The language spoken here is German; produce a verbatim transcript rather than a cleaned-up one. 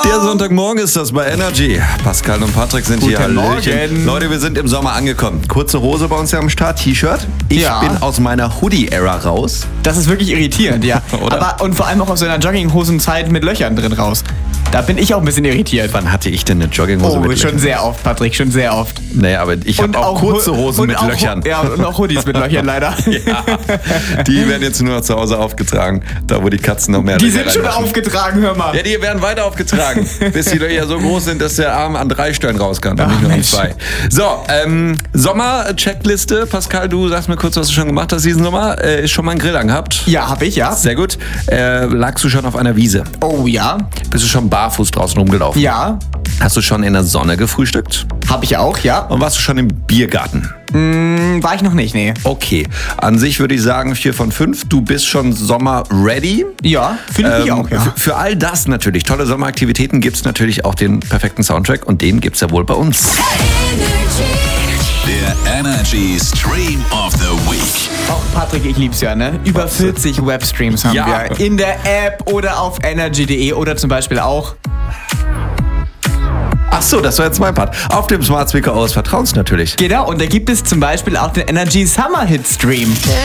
Der Sonntagmorgen ist das bei Energy. Pascal und Patrick sind Guten hier. Hallöchen. Morgen. Leute, wir sind im Sommer angekommen. Kurze Hose bei uns ja am Start, T-Shirt. Ich Ja. bin aus meiner Hoodie-Ära raus. Das ist wirklich irritierend, ja. Oder? Aber und vor allem auch aus so einer Jogginghosenzeit mit Löchern drin raus. Da bin ich auch ein bisschen irritiert. Wann hatte ich denn eine Jogginghose Oh, mit schon Löchern? sehr oft, Patrick, schon sehr oft. Naja, aber ich habe auch, kurze Hu- Hosen und mit auch, Löchern. Ja, und auch Hoodies mit Löchern leider. Ja, die werden jetzt nur noch zu Hause aufgetragen, da wo die Katzen noch mehr Die Löcher sind schon reinmachen. aufgetragen, hör mal. Ja, die werden weiter aufgetragen, bis die Löcher so groß sind, dass der Arm an drei Stellen raus kann, und Ach, nicht nur an Mensch. zwei. So, ähm, Sommer-Checkliste. Pascal, du sagst mir kurz, was du schon gemacht hast diesen Sommer. Äh, ist schon mal einen Grill angehabt? Ja, hab ich, ja. Sehr gut. Äh, lagst du schon auf einer Wiese? Oh ja. Bist du schon barfuß draußen rumgelaufen? Ja, Hast du schon in der Sonne gefrühstückt? hab ich auch, ja. Und warst du schon im Biergarten? Hm, war ich noch nicht, nee. Okay, an sich würde ich sagen vier von fünf. Du bist schon Sommer-ready. Ja, finde ich Ähm, auch, ja. für, für all das natürlich, tolle Sommeraktivitäten, gibt es natürlich auch den perfekten Soundtrack und den gibt es ja wohl bei uns. Der Energy Stream of the Week. Auch Patrick, ich lieb's ja, ne? Über vierzig Webstreams haben Ja. wir. In der App oder auf energy punkt de oder zum Beispiel auch. Ach so, das war jetzt mein Part. Auf dem Smart Speaker eures Vertrauens natürlich. Genau, und da gibt es zum Beispiel auch den Energy Summer Hit Stream.